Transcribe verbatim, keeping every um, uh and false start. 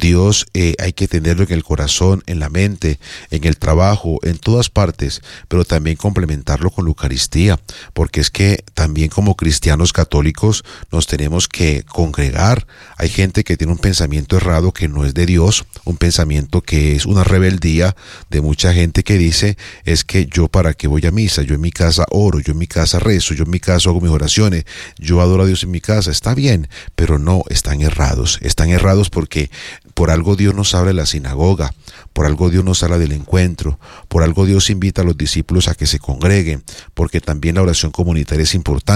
Dios eh, hay que tenerlo en el corazón, en la mente, en el trabajo, en todas partes, pero también complementarlo con la Eucaristía, porque es que también como cristianos católicos nos tenemos que congregar. Hay gente que tiene un pensamiento errado que no es de Dios, un pensamiento que es una rebeldía de mucha gente que dice, es que yo para qué voy a misa, yo en mi casa oro, yo en mi casa rezo, yo en mi casa hago mis oraciones, yo adoro a Dios en mi casa. Está bien, pero no, están errados, están errados porque por algo Dios nos habla de la sinagoga, por algo Dios nos habla del encuentro, por algo Dios invita a los discípulos a que se congreguen, porque también la oración comunitaria es importante.